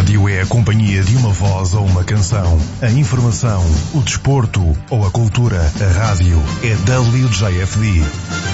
rádio é a companhia de uma voz ou uma canção. A informação, o desporto ou a cultura. A rádio é WJFD.